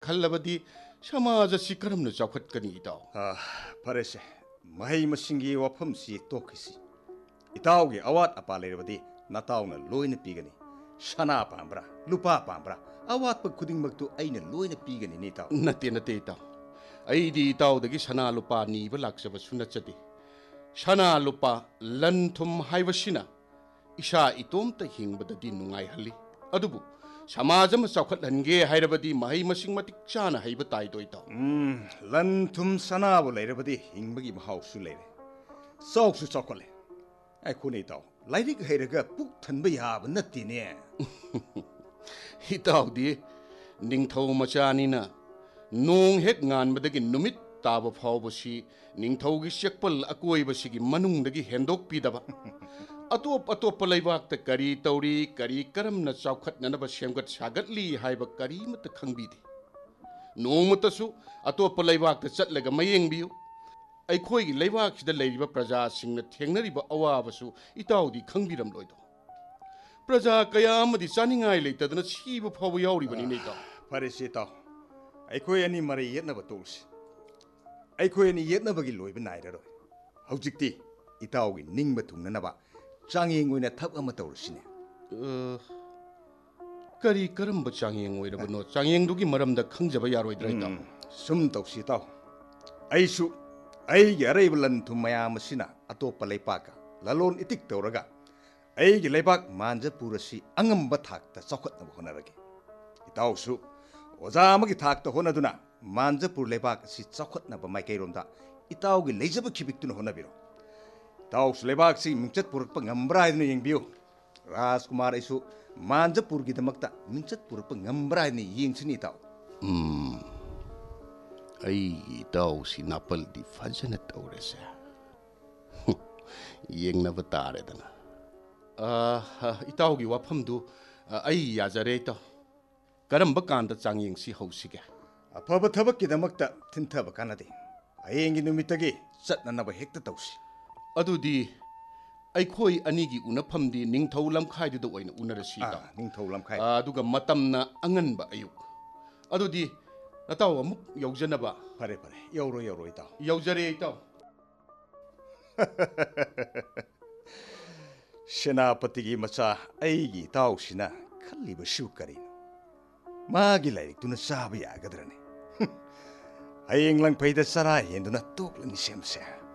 खल्लबदी समाज असि करमना चौखटकनी इताव फरेसे महै मसिंगी वफम सि तोखिसि इतावगी अवात अपा लेरबदी नतावना लोइना पीगनी सना पाम्ब्रा लुपा पाम्ब्रा अवात खुदिंग मक्तु अइना लोइना पीगनी नि इताव नते नते इताव अइदी इतावदगी सना लुपा नीब लाक्सबसु नचदे सना लुपा लन थुम हाइबसिना इशा इतोमता हिंगबददी नुंगाइ हल्ली अदुबु समाज अमा चौखटहनगे हाइरबदी महै मसिंग मतिक चाना हाइब ताइदो इताव लन थुम सनाबु लेरबदी हिंगबगी महाउसु लेरे चौकसु चौखले आइखुने इताव लाइरिक हैरगा पुक थनब याब नत्तिने इतावदी निंगथौ मचानिना नोंग हेक nganbadagi numit taba phawbasi ningthaugi sekpal akoibasigi manungdagi hendok pidaba atop laibak ta kari tauri kari karamna chaukhatnanaba semgat sagatli haiba kari mata khangbide nongmatasu atop laibak ta chatlaga mayengbiu aikhoigi laibak sida leiriba praja singna thengnariba awabasu itawdi khangbiram loido praja kaya amadi chaningai leitadana siba phawba yauribani nei taw farese taw aikoi ani mari yetnaba tolsi aikoi ani yetnabagi loiba nairaroi haujikti itawgi ningba thungnanaba changyeng oina thap ama tawrusine kari karamba changyeng oirabano changyeng dugi maramda khangjaba yaroidra itaw sum tawsi taw aisu aigi araibalan thumaya masina atopa leipaka lalon itik tawraga aigi leibak manja purasi angamba thakta chawkhatnaba honarage itawsu ओजा अमगी थाकता होनादुना मानजपुर लेबाक सि चौखटनब माइकैरोमदा इतावगी लेजब खिबिक्तुन होनाबिरो ताउस लेबाक सि मिंचत पुरकप ngambra हाइदुना यंगबियो राजकुमार इसु मानजपुरगी दमकता मिंचत पुरकप ngambra हाइदुना यंगसिनि ताव आई इताव सि नापलदी फजन तौरेसे यंगनब तारेदना इतावगी वाफमदु आई याजरे इताव करम्ब कांदा चांgyengsi हौसिगे अफब थबक किदमकता थिनथब कानदे अयेंगी नुमितगे चटननब हेक्ता तौसी अदुदी अइखोई अनिगी उनफमदी निंगथौ लमखाइदुदा ओइना उनरसी ता निंगथौ लमखाइ अदुगा मतमना अंगनबा अयुक अदुदी नताव अमुक यौजनबा फरे फरे यौरो यौरो इताव यौजरे इताव सेनापतिगी मचा अइगी ताउसिना खल्लिब शिवकरी मागी लाइरिक्तुना चाबा यागद्रने हयेंग लंफैदा चरा हेंदुना तोक्लनि सेमसे